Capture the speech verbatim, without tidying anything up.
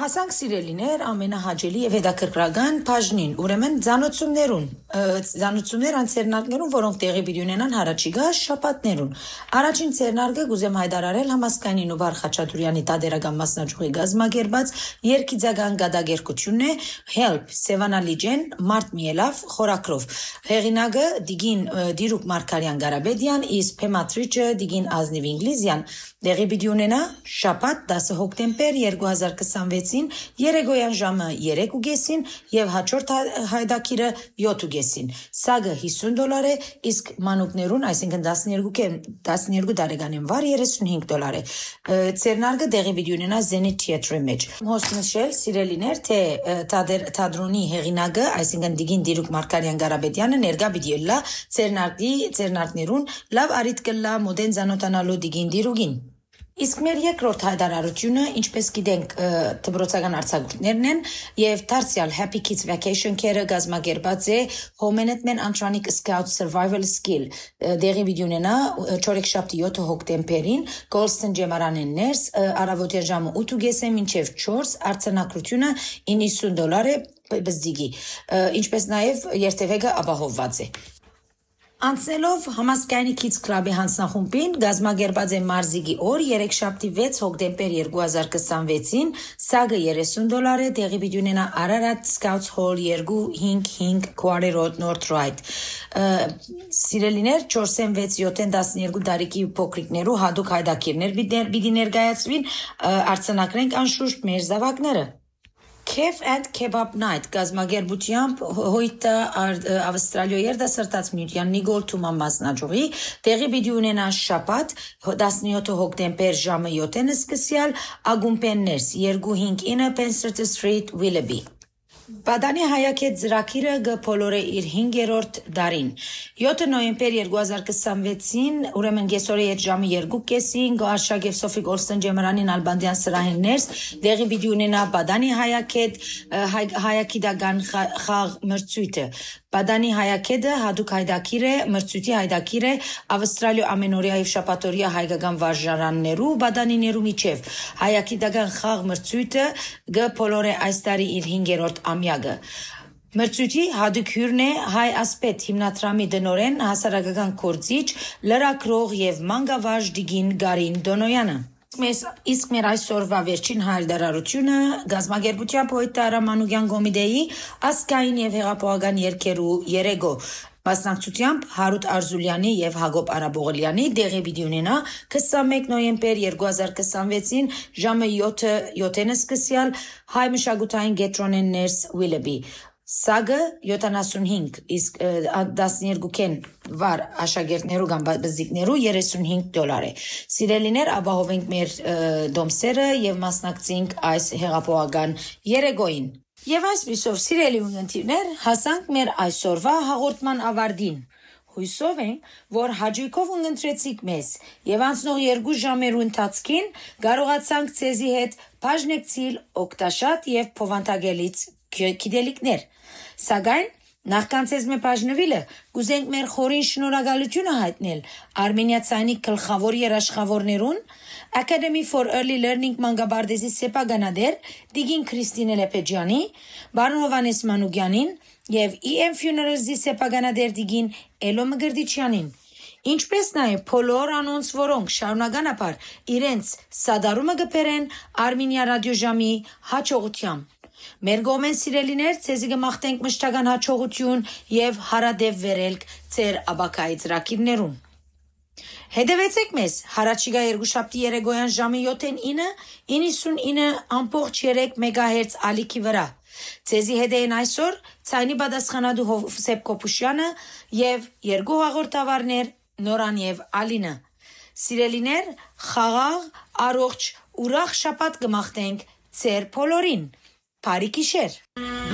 Հասանք սիրելիներ ամենահաճելի եւ հետաքրքրական բաժնին, ուրեմն ցանոթություններուն, ցանոթություններ անցերնակներուն, որոնք տեղի պիտի ունենան հարաճիգա շաբաթներուն։ Առաջին ցերնարգը գուզեմ հայտարարել Համասկանին ու Վար Խաչատուրյանի տադերական մասնաճյուղի գազմագերբած երկիծական գադագերկությունն է Help Սևանալիջեն Մարտ Միելավ խորակրով։ Հեղինակը Դիգին Դիրուկ Մարկարյան Գարաբեդյան, իսկ Փեմատրիչը Դիգին Ազնիվ Ինգլիզյան տեղի պիտի ունենա շաբաթ դասը հոկտեմբեր երկու հազար քսանվեցին երեկոյան ժամը երեք ու կեսին եւ հաջորդ հայդակիրը յոթ ու կեսին։ Սագը հիսուն դոլար է, իսկ մանուկներուն, այսինքն տասներկու տարեկանին վար երեսունհինգ դոլար է։ Ցերնարգը տեղի պիտի ունենա Zenit Theatre-ի մեջ։ Հոս նշել սիրելիներ, թե թատրոնի հեղինակը, այսինքն Դիգին Դիրուկ Մարկարյան Գարաբեդյանը ներկա պիտի լա ցերնարգի ցերնարգներուն լավ արիտ կլա մոդեն զանոթանալու Դիգին Դիրուգին։ Իսկ մեր երկրորդ հայտարարությունը, ինչպես գիտենք, դպրոցական արձակուրդներն են եւ դարձյալ Happy Kids Vacation Care-ը գազմագերբած է Հոմենետմեն Antronic Scout Survival Skill դեղի պիտի ունենա չորեքշաբթի յոթ հոկտեմբերին Goldston ջեմարանեն ներս առավոտյան ժամը ութ ու կեսին մինչեւ չորս արձանագրությունը իննսուն դոլար է բզդիգի, ինչպես նաեւ երթևեկը ապահովված է։ Անցնելով Համասկայնի Kids Club-ի հանձնախումբին գազմագերբած է մարզիկի օր երեքշաբթի վեց հոկտեմբեր երկու հազար քսանվեցին սագը երեսուն դոլար է տեղի պիտի ունենա Ararat Scouts Hall երկու հինգ հինգ Quarry Road North Right սիրելիներ չորսեն վեց յոթեն տասներկու տարիքի փոքրիկներու հadouk հայդակիրներ պիտի ներկայացվին արձանագրենք անշուշտ մեր զավակները Kef and Kebab Night գազմագերբությամբ հոյտը Ավստրալիոյ երդասարտած միության Նիգոլ Թուման մասնաճյուղի տեղի պիտի ունենա շաբաթ տասնյոթ հոկտեմբեր ժամը յոթ սկսյալ ագումպեններս երկու հինգ ինը Pennsylvania Street Willoughby Բադանի հայակետ ծրագիրը գփոլորե իր հինգերորդ դարին։ յոթ նոյեմբեր երկու հազար քսանվեցին, ուրեմն գեսորի այդ ժամը երկու կեսին Գոհարշակ եւ Սոֆի Գոլստեն ջեմարանի Ալբանդյան սրահին ներս դեղի պիտի ունենա Բադանի հայակետ հայակիդական խաղ մրցույթը։ Բադանի հայակետը հadouk հայդակիր է, մրցույթի հայդակիր է Ավստրալիա ամենօրյա եւ շաբաթօրյա հայկական վարժարաններու Բադանիներու միջև։ Հայակիդական խաղ մրցույթը գփոլորե այս տարի իր հինգերորդ ամյակը։ Մրցույթի հadouk հյուրն է Հայ ասպետ հիմնադրամի դնորեն հասարակական կորձիչ, լրագրող եւ մանկավարժ Դիգին Գարին Դոնոյանը։ Մեզ իսկ մեր այսօրվա վերջին հայտարարությունը գազմագերբությամբ հոյտը Արամանուկյան Գոմիդեի ասկային եւ հեղափոխական երգերու երեգո մասնակցությամբ Հարութ Արզուլյանի եւ Հակոբ Արաբողլյանի դեղի պիտի ունենա քսանմեկ նոյեմբեր երկու հազար քսանվեցին ժամը յոթ սկսյալ Հայ մշակութային գետրոնեն ներս Willoughby Սագը յոթանասունհինգ, իսկ տասներկուքեն վար աշակերտներու կամ բզիկներու երեսունհինգ դոլար է։ Սիրելիներ, ապահովենք մեր դոմսերը եւ մասնակցենք այս հեղափոխական երեգոյին։ Եվ այսպիսով սիրելի ունգընտիրներ, հասանք մեր այսօրվա հաղորդման ավարտին։ Հույսով ենք, որ հաջողով ունգընտրեցիք մեզ եւ անցնող երկու ժամերու ընթացքին կարողացանք ցեզի հետ բաժնեկցիլ օգտաշատ եւ փոխանցագելից գիտելիքներ։ Սակայն նախքան ցեզ մե բաժնվելը կուզենք մեր խորին շնորհակալությունը հայտնել Արմենիացյանի գլխավոր երաշխավորներուն Academy for Early Learning մանկաբարձի սեփականադեր Դիգին Քրիստինե Լեպեջյանի, Բարոն Հովանես Մանուկյանին եւ E M Funerals-ի սեփականադեր Դիգին Էլո Մգրդիչյանին։ Ինչպես նաև բոլոր անոնց, որոնք շարունականաբար իրենց սադարումը կբերեն Արմենիա ռադիոժամի հաջողությամբ։ Մեր գոմեն սիրելիներ, ցեզի կմաղթենք մշտական հաջողություն եւ հարադեւ վերելք ձեր աբակայի ծրագիրներուն։ Հետևեցեք մեզ հարաճիգա երկուշաբթի երեկոյան ժամը յոթին իննսունինը ամբողջ երեք մեգահերց ալիքի վրա։ Ցեզի հետ են այսօր ցայնի պատասխանատու Հովսեփ Կոպուշյանը եւ երկու հաղորդավարներ Նորան եւ Ալինը։ Սիրելիներ, խաղաղ, առողջ, ուրախ շաբաթ կմաղթենք ձեր բոլորին։ Բարի գիշեր։